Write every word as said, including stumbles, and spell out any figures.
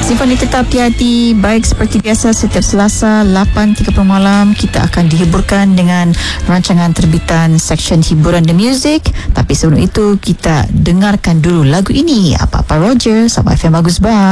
Simpan tetap hati-hati. Baik, seperti biasa setiap Selasa lapan tiga puluh malam kita akan dihiburkan dengan rancangan terbitan seksyen hiburan The Music. Tapi sebelum itu kita dengarkan dulu lagu ini. Apa-apa Roger sama F M Bagus Bah.